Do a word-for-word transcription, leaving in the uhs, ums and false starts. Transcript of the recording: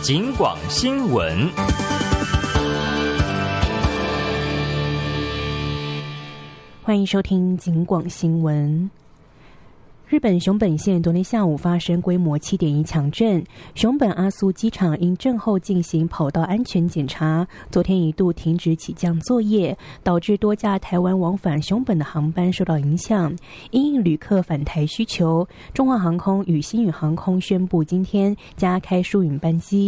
警广新闻。 欢迎收听警广新闻。日本熊本县昨天下午发生规模 七点一 强震，熊本阿苏机场因震后进行跑道安全检查，昨天一度停止起降作业，导致多架台湾往返熊本的航班受到影响。因应旅客返台需求，中华航空与星宇航空宣布今天加开疏运班机。